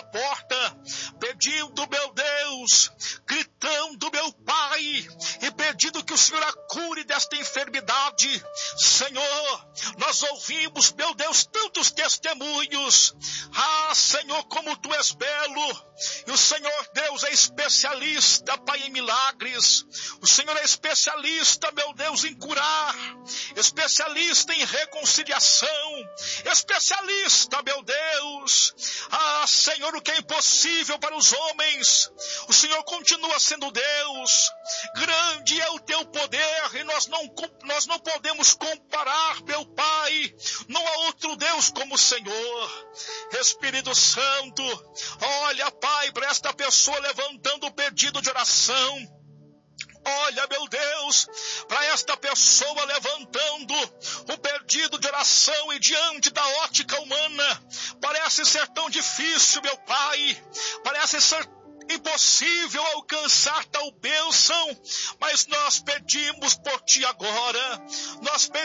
sua porta, pedindo, meu Deus, gritando, meu Pai, e pedindo que o Senhor a cure desta enfermidade. Senhor, nós ouvimos, meu Deus, tantos testemunhos. Senhor, como Tu és belo, e o Senhor, Deus, é especialista, Pai, em milagres. O Senhor é especialista, meu Deus, em curar, especialista em reconciliação, especialista, meu Deus. Senhor, o que é impossível para os homens, o Senhor continua sendo Deus. Grande é o Teu poder, e nós não podemos comparar, meu Pai. Não há outro Deus como o Senhor. Espírito Santo, olha, Pai, para esta pessoa levantando o pedido de oração. Olha, meu Deus, para esta pessoa levantando o pedido de oração, e diante da ótica humana, parece ser tão difícil, meu Pai, parece ser impossível alcançar tal bênção, mas nós pedimos por Ti agora, nós pedimos